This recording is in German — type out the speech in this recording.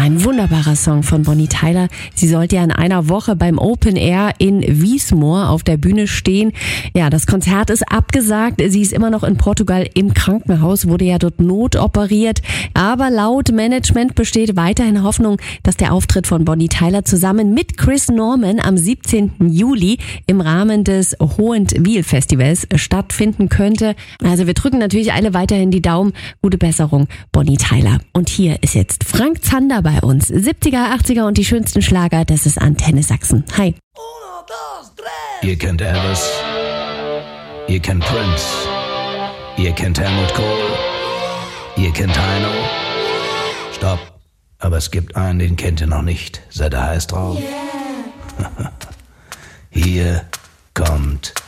Ein wunderbarer Song von Bonnie Tyler. Sie sollte ja in einer Woche beim Open Air in Wiesmoor auf der Bühne stehen. Ja, das Konzert ist abgesagt. Sie ist immer noch in Portugal im Krankenhaus, wurde ja dort notoperiert. Aber laut Management besteht weiterhin Hoffnung, dass der Auftritt von Bonnie Tyler zusammen mit Chris Norman am 17. Juli im Rahmen des Hohent-Wiel Festivals stattfinden könnte. Also wir drücken natürlich alle weiterhin die Daumen. Gute Besserung, Bonnie Tyler. Und hier ist jetzt Frank Zander bei uns. 70er, 80er und die schönsten Schlager, das ist Antenne Sachsen. Hi. Ihr kennt Elvis, ihr kennt Prince, ihr kennt Helmut Kohl, ihr kennt Heino. Stopp, aber es gibt einen, den kennt ihr noch nicht. Seid ihr heiß drauf? Yeah. Hier kommt